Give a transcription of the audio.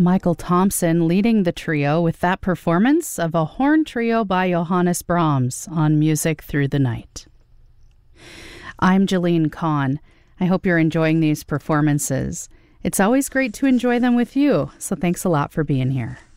Michael Thompson leading the trio with that performance of a horn trio by Johannes Brahms on Music Through the Night. I'm Jeline Kahn. I hope you're enjoying these performances. It's always great to enjoy them with you, so thanks a lot for being here.